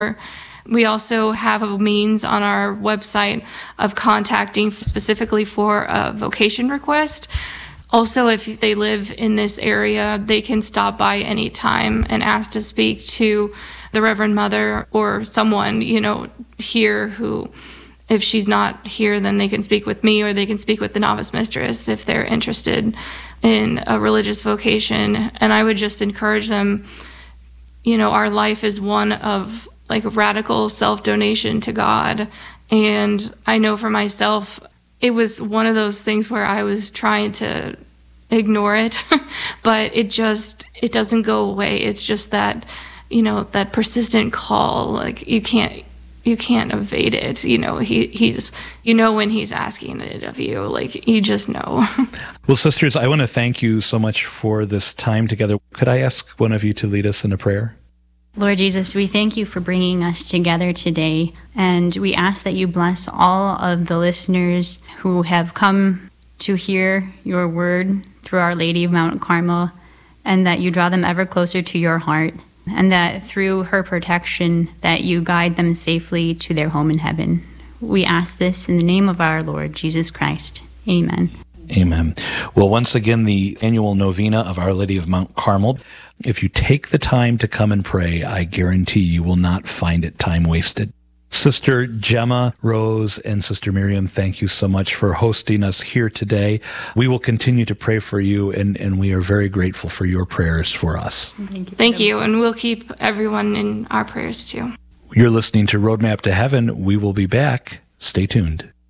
We also have a means on our website of contacting specifically for a vocation request. Also, if they live in this area, they can stop by anytime and ask to speak to the Reverend Mother or someone, here who, if she's not here, then they can speak with me or they can speak with the novice mistress if they're interested in a religious vocation. And I would just encourage them, our life is one of radical self-donation to God. And I know for myself, it was one of those things where I was trying to ignore it, but it doesn't go away. It's just that, that persistent call, you can't evade it. He's when he's asking it of you, you just know. Well, sisters, I want to thank you so much for this time together. Could I ask one of you to lead us in a prayer? Lord Jesus, we thank you for bringing us together today, and we ask that you bless all of the listeners who have come to hear your word through Our Lady of Mount Carmel, and that you draw them ever closer to your heart, and that through her protection that you guide them safely to their home in heaven. We ask this in the name of our Lord Jesus Christ. Amen. Amen. Well, once again, the annual novena of Our Lady of Mount Carmel. If you take the time to come and pray, I guarantee you will not find it time wasted. Sister Gemma, Rose, and Sister Miriam, thank you so much for hosting us here today. We will continue to pray for you, and we are very grateful for your prayers for us. Thank you, and we'll keep everyone in our prayers too. You're listening to Roadmap to Heaven. We will be back. Stay tuned.